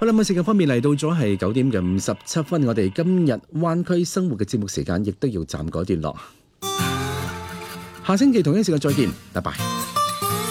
好啦，咁時間方面嚟到咗係9:57，我哋今日灣區生活嘅節目時間亦都要暫告一段落。下星期同一時間再見，拜拜。